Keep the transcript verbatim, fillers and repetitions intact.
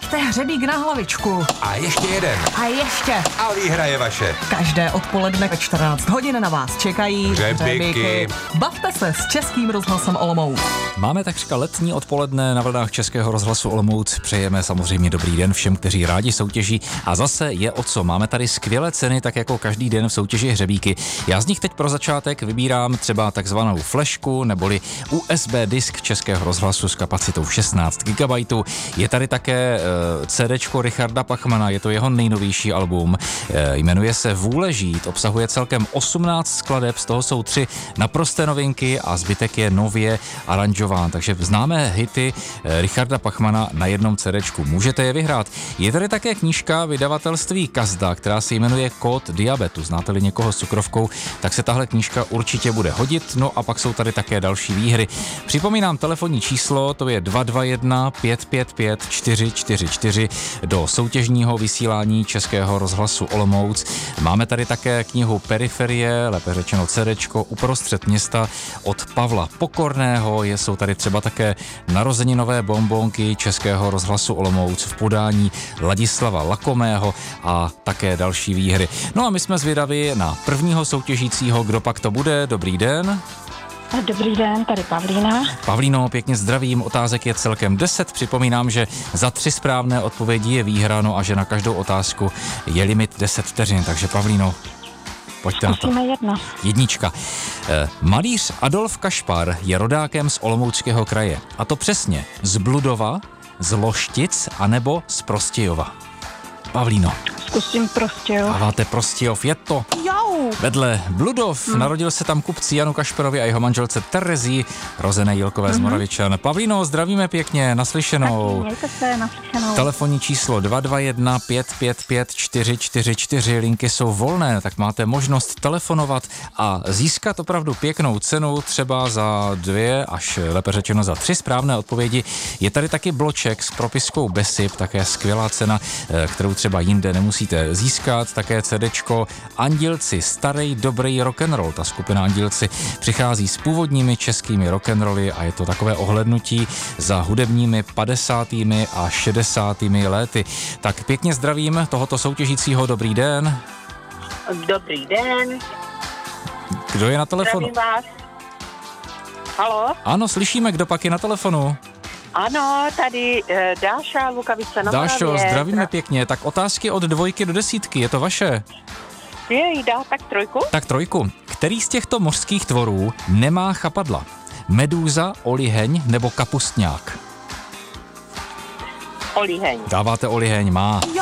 Hoďte hřebík na hlavičku. A ještě jeden. A ještě. A výhra je vaše. Každé odpoledne ve čtrnáct hodin na vás čekají hřebíky. Bavte se s Českým rozhlasem Olomouc. Máme takřka letní odpoledne na vlnách Českého rozhlasu Olomouc. Přejeme samozřejmě dobrý den všem, kteří rádi soutěží. A zase je o co. Máme tady skvělé ceny, tak jako každý den v soutěži hřebíky. Já z nich teď pro začátek vybírám třeba takzvanou flešku neboli U S B disk Českého rozhlasu s kapacitou šestnáct gigabajtů. Je tady také e, CDčko Richarda Pachmana, je to jeho nejnovější album. E, jmenuje se Vůle žít, obsahuje celkem osmnáct skladeb, z toho jsou tři naprosté novinky a zbytek je nově aranžován. Takže známé hity e, Richarda Pachmana na jednom CDčku. Můžete je vyhrát. Je tady také knížka vydavatelství Kazda, která se jmenuje Kód diabetu. Znáte-li někoho s cukrovkou, tak se tahle knížka určitě bude hodit. No a pak jsou tady také další výhry. Připomínám telefonní číslo, to je dva dva jedna pět pět pět čtyři čtyři čtyři do soutěžního vysílání Českého rozhlasu Olomouc. Máme tady také knihu Periferie, lépe řečeno CDčko Uprostřed města od Pavla Pokorného. Jsou tady třeba také narozeninové bonbonky Českého rozhlasu Olomouc v podání Ladislava Lakomého a také další výhry. No a my jsme zvědaví na prvního soutěžícího, kdo pak to bude. Dobrý den. Dobrý den, tady Pavlína. Pavlíno, pěkně zdravím, otázek je celkem deset. Připomínám, že za tři správné odpovědi je výhra, no a že na každou otázku je limit deset vteřin, takže Pavlíno, pojďte na to. Jedna. Jednička. Eh, malíř Adolf Kašpar je rodákem z Olomouckého kraje. A to přesně z Bludova, z Loštic anebo z Prostějova. Pavlíno. Zkusím Prostějov. Dáváte Prostějov, je to. Jau. Vedle Bludov hmm. narodil se tam kupci Janu Kašparovi a jeho manželce Terezí, rozené Jilkové mm-hmm. z Moravičan. Pavlíno, zdravíme pěkně, naslyšenou. Taky, mějte se, naslyšenou. Telefonní číslo dva dva jedna pět pět pět čtyři čtyři čtyři, linky jsou volné, tak máte možnost telefonovat a získat opravdu pěknou cenu, třeba za dvě až lépe řečeno za tři správné odpovědi. Je tady taky bloček s propiskou Besip, také skvělá cena, kterou třeba jinde nemusíte získat, také CDčko Andělci, starý dobrý rock'n'roll. Ta skupina Andělci přichází s původními českými rock'n'rolly a je to takové ohlednutí za hudebními padesátými a šedesátými léty. Tak pěkně zdravím tohoto soutěžícího, dobrý den. Dobrý den. Kdo je na telefonu? Zdravím vás. Haló? Ano, slyšíme, kdo pak je na telefonu. Ano, tady e, Dáša, Lukavice na Dášo, Moravě. zdravíme pěkně. Tak otázky od dvojky do desítky, je to vaše? Je, dá tak trojku? Tak trojku. Který z těchto mořských tvorů nemá chapadla? Medúza, oliheň nebo kapustňák? Oliheň. Dáváte oliheň, má.